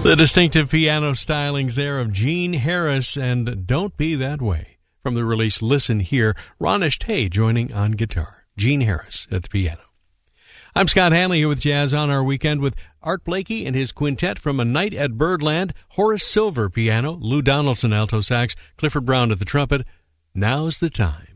The distinctive piano stylings there of Gene Harris and Don't Be That Way. From the release Listen Here, Ronish Tay joining on guitar. Gene Harris at the piano. I'm Scott Hanley here with Jazz on Our Weekend with Art Blakey and his quintet from A Night at Birdland, Horace Silver piano, Lou Donaldson alto sax, Clifford Brown at the trumpet. Now's the time.